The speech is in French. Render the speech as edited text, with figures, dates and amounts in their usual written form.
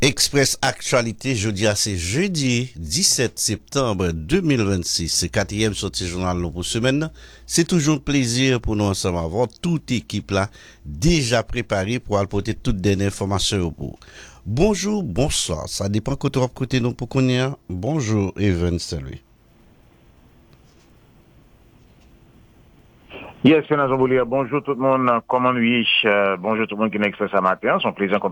Express Actualité, jeudi à c'est jeudi 17 septembre 2026. C'est quatrième sortie journal pour semaine. C'est toujours un plaisir pour nous ensemble avoir toute équipe là déjà préparée pour apporter toutes les informations au bout. Bonjour, bonsoir. Ça dépend côté nous pour qu'on y a. Bonjour, Evan, salut. Yes, Fernand Boulier. Bonjour tout le monde. Comment lui? Bonjour tout le monde qui est Express à matin. Son plaisir